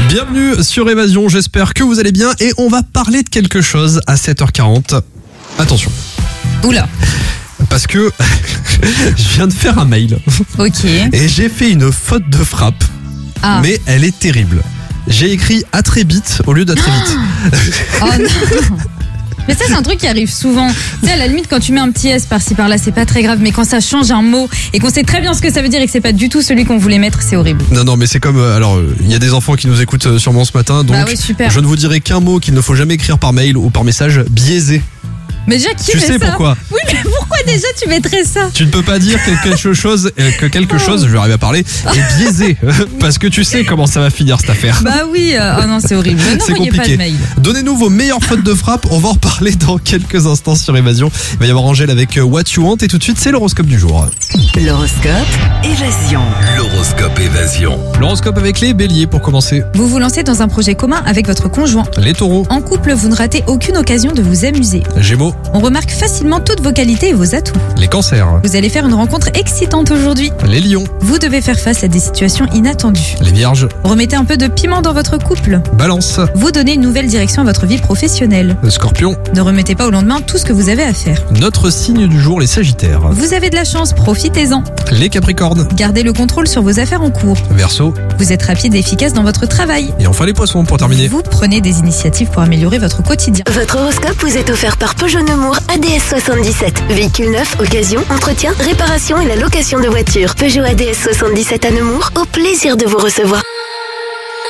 Bienvenue sur Évasion, j'espère que vous allez bien et on va parler de quelque chose à 7h40. Attention. Oula. Parce que je viens de faire un mail. Ok. Et j'ai fait une faute de frappe. Ah. Mais elle est terrible. J'ai écrit à très vite au lieu d'à très vite. Oh non. Mais ça, c'est un truc qui arrive souvent. Tu sais, à la limite, quand tu mets un petit S par-ci par-là, c'est pas très grave. Mais quand ça change un mot et qu'on sait très bien ce que ça veut dire et que c'est pas du tout celui qu'on voulait mettre, c'est horrible. Non, mais c'est comme... alors, il y a des enfants qui nous écoutent sûrement ce matin. Donc, Bah oui, super. je ne vous dirai qu'un mot qu'il ne faut jamais écrire par mail ou par message, biaisé. Mais déjà, qui Tu met sais ça pourquoi? Oui, mais pourquoi déjà tu mettrais ça? Tu ne peux pas dire que quelque chose, je vais arriver à parler, est biaisé. Parce que tu sais comment ça va finir cette affaire. Bah oui, oh non, c'est horrible. C'est N'envoyez pas de compliqué. mail. Donnez-nous vos meilleures fautes de frappe. On va en reparler dans quelques instants sur Évasion. Il va y avoir Angèle avec What You Want. Et tout de suite, c'est l'horoscope du jour. L'horoscope Évasion. L'horoscope Évasion. L'horoscope avec les béliers pour commencer. Vous vous lancez dans un projet commun avec votre conjoint. Les taureaux. En couple, vous ne ratez aucune occasion de vous amuser. Gémeaux. On remarque facilement toutes vos qualités et vos atouts. Les cancers. Vous allez faire une rencontre excitante aujourd'hui. Les lions. Vous devez faire face à des situations inattendues. Les vierges. Remettez un peu de piment dans votre couple. Balance. Vous donnez une nouvelle direction à votre vie professionnelle. Les scorpions. Ne remettez pas au lendemain tout ce que vous avez à faire. Notre signe du jour, les sagittaires. Vous avez de la chance, profitez-en. Les capricornes. Gardez le contrôle sur vos affaires en cours. Verseau. Vous êtes rapide et efficace dans votre travail. Et enfin les poissons pour terminer. Vous prenez des initiatives pour améliorer votre quotidien. Votre horoscope vous est offert par Peugeot Nemours ADS 77. Véhicule neuf, occasion, entretien, réparation et la location de voitures. Peugeot ADS 77 à Nemours, au plaisir de vous recevoir.